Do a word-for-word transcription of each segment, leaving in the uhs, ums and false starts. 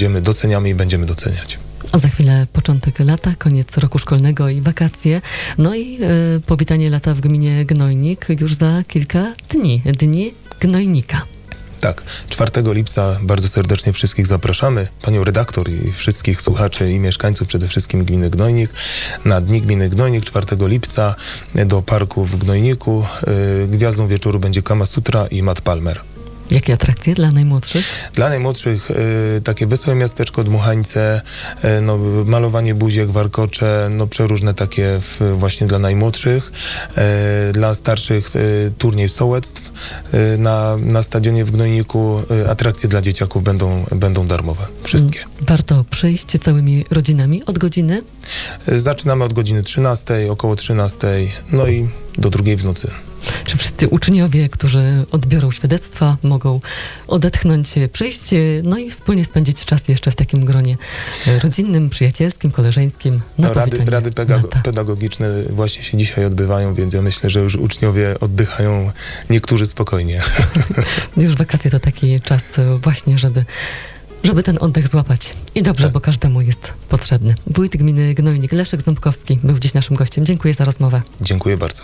będziemy, doceniamy i będziemy doceniać. A za chwilę początek lata, koniec roku szkolnego i wakacje. No i y, powitanie lata w gminie Gnojnik już za kilka dni. Dni Gnojnika. Tak, czwartego lipca bardzo serdecznie wszystkich zapraszamy, panią redaktor i wszystkich słuchaczy i mieszkańców przede wszystkim gminy Gnojnik na Dni Gminy Gnojnik czwartego lipca do parku w Gnojniku. Y, gwiazdą wieczoru będzie Kama Sutra i Matt Palmer. Jakie atrakcje dla najmłodszych? Dla najmłodszych y, takie wesołe miasteczko, dmuchańce, y, no, malowanie buziek, warkocze, no przeróżne takie w, właśnie dla najmłodszych. Y, dla starszych y, turniej sołectw y, na, na stadionie w Gnojniku. Y, atrakcje dla dzieciaków będą, będą darmowe. Wszystkie. Warto przyjść całymi rodzinami od godziny? Y, zaczynamy od godziny trzynastej, około trzynastej, no i do drugiej w nocy. Czy wszyscy uczniowie, którzy odbiorą świadectwa, mogą odetchnąć, przyjść, no i wspólnie spędzić czas jeszcze w takim gronie rodzinnym, przyjacielskim, koleżeńskim? No, rady rady pedago- pedagogiczne właśnie się dzisiaj odbywają, więc ja myślę, że już uczniowie oddychają, niektórzy spokojnie. Już wakacje to taki czas właśnie, żeby żeby ten oddech złapać. I dobrze, tak. Bo każdemu jest potrzebny. Wójt gminy Gnojnik Leszek Ząbkowski był dziś naszym gościem. Dziękuję za rozmowę. Dziękuję bardzo.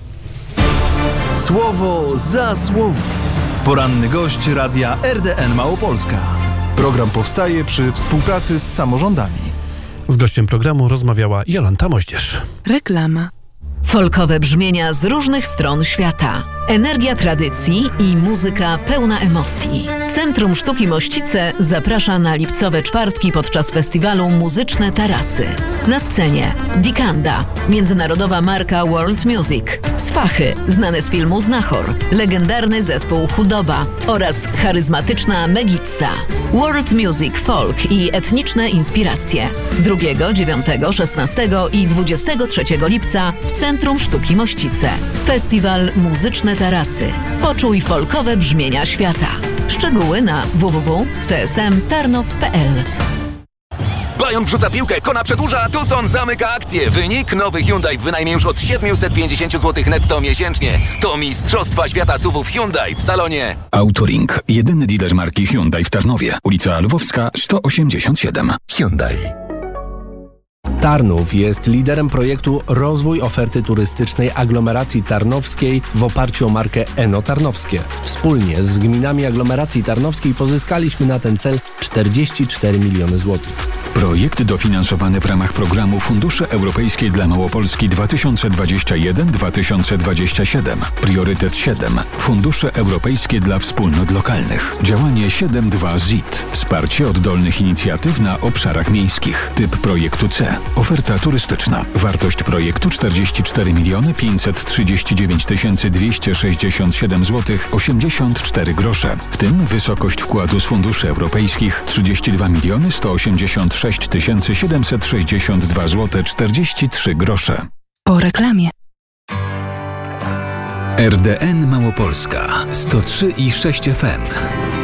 Słowo za słowo. Poranny gość Radia R D N Małopolska. Program powstaje przy współpracy z samorządami. Z gościem programu rozmawiała Jolanta Moździerz. Reklama. Folkowe brzmienia z różnych stron świata. Energia tradycji i muzyka pełna emocji. Centrum Sztuki Mościce zaprasza na lipcowe czwartki podczas festiwalu Muzyczne Tarasy. Na scenie Dikanda, międzynarodowa marka World Music, Swachy, znane z filmu Znachor, legendarny zespół Chudoba oraz charyzmatyczna Megitza. World Music, folk i etniczne inspiracje. drugiego, dziewiątego, szesnastego i dwudziestego trzeciego lipca w Centrum Sztuki Mościce. Festiwal Muzyczne Tarasy. Poczuj folkowe brzmienia świata. Szczegóły na w w w kropka c s m tarnow kropka p l. Bajon wrzuca piłkę, Kona przedłuża, Tucson zamyka akcję. Wynik: nowy Hyundai w wynajmie już od siedemset pięćdziesiąt złotych netto miesięcznie. To Mistrzostwa Świata S U V-ów Hyundai w salonie. Autoring. Jedyny dealer marki Hyundai w Tarnowie. Ulica Lwowska sto osiemdziesiąt siedem. Hyundai. Tarnów jest liderem projektu Rozwój oferty turystycznej aglomeracji tarnowskiej w oparciu o markę Eno Tarnowskie. Wspólnie z gminami aglomeracji tarnowskiej pozyskaliśmy na ten cel czterdzieści cztery miliony złotych. Projekt dofinansowany w ramach programu Fundusze Europejskie dla Małopolski dwa tysiące dwadzieścia jeden do dwa tysiące dwudziestego siódmego. Priorytet siedem. Fundusze Europejskie dla Wspólnot Lokalnych. Działanie siedem dwa Z I T. Wsparcie oddolnych inicjatyw na obszarach miejskich. Typ projektu C. Oferta turystyczna. Wartość projektu czterdzieści cztery miliony pięćset trzydzieści dziewięć tysięcy dwieście sześćdziesiąt siedem złotych osiemdziesiąt cztery grosze. W tym wysokość wkładu z funduszy europejskich trzydzieści dwa miliony sto osiemdziesiąt sześć tysięcy siedemset sześćdziesiąt dwa złote czterdzieści trzy grosze. Po reklamie. R D N Małopolska sto trzy i sześć F M.